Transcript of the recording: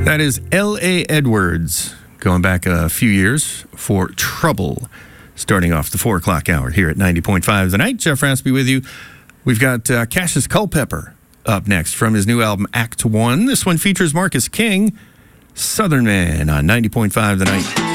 That is L.A. Edwards, going back a few years for Trouble, starting off the 4 o'clock hour here at 90.5 The Night. Jeff Raspy with you. We've got Cassius Culpepper up next from his new album, Act One. This one features Marcus King, Southern Man on 90.5 The Night.